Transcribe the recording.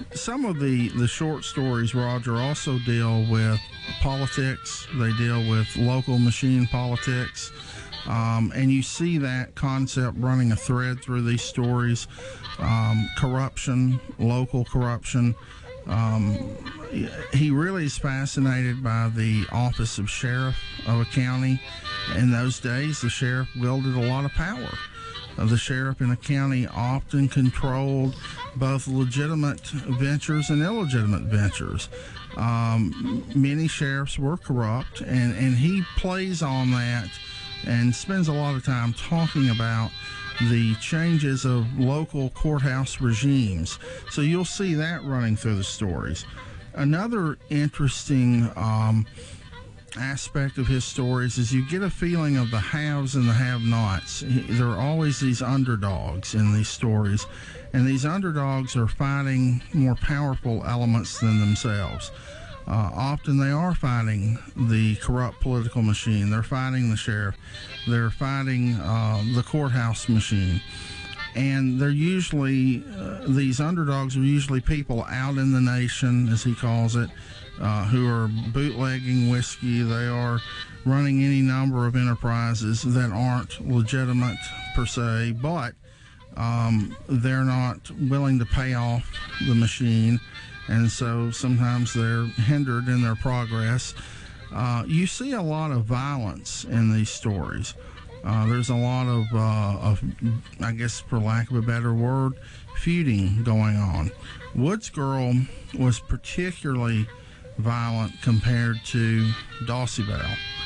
some of the short stories, Roger, also deal with politics. They deal with local machine politics. And you see that concept running a thread through these stories. Corruption, local corruption. He really is fascinated by the office of sheriff of a county. In those days, the sheriff wielded a lot of power. The sheriff in a county often controlled both legitimate ventures and illegitimate ventures. Many sheriffs were corrupt, and he plays on that and spends a lot of time talking about the changes of local courthouse regimes. So you'll see that running through the stories. Another interesting aspect of his stories is you get a feeling of the haves and the have-nots. There are always these underdogs in these stories, and these underdogs are fighting more powerful elements than themselves. Often they are fighting the corrupt political machine. They're fighting the sheriff. They're fighting the courthouse machine. And they're usually, these underdogs are usually people out in the nation, as he calls it, who are bootlegging whiskey. They are running any number of enterprises that aren't legitimate per se, but they're not willing to pay off the machine, and so sometimes they're hindered in their progress. You see a lot of violence in these stories. There's a lot of, I guess for lack of a better word, feuding going on. Woods Girl was particularly violent compared to Doseyville.